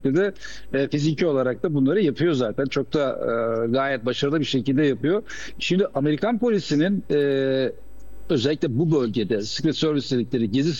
de fiziki olarak da bunları yapıyor zaten. Çok da gayet başarılı bir şekilde yapıyor. Şimdi Amerikan polisinin özellikle bu bölgede Secret Service dedikleri gizli